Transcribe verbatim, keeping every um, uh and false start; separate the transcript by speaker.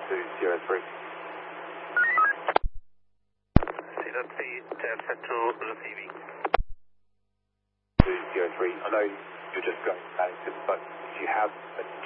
Speaker 1: two zero three.
Speaker 2: Zero three, Delta two receiving.
Speaker 1: two zero three. I know you're just going Paddington, but do you have a